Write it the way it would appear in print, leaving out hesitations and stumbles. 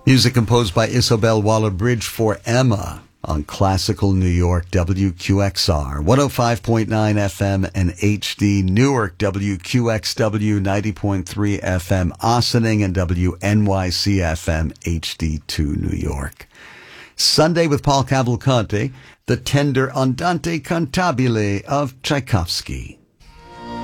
Music composed by Isobel Waller-Bridge for Emma on Classical New York, WQXR, 105.9 FM and HD Newark, WQXW, 90.3 FM Ossining, and WNYC FM, HD2 New York. Sunday with Paul Cavalcanti, the tender Andante Cantabile of Tchaikovsky.